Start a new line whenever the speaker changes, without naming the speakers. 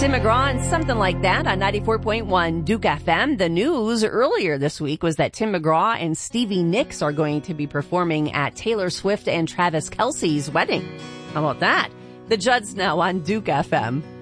Tim McGraw and Something Like That on 94.1 Duke FM. The news earlier this week was that Tim McGraw and Stevie Nicks are going to be performing at Taylor Swift and Travis Kelce's wedding. How about that? The Judds now on Duke FM.